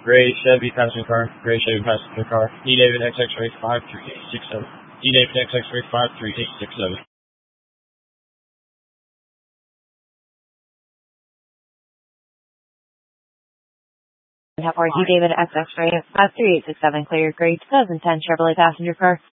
Gray Chevy passenger car. Gray Chevy passenger car. D David X X-ray 53867. D David X X-ray 53867. Have D David X X-ray 53867 clear. Gray 2010 Chevrolet passenger car.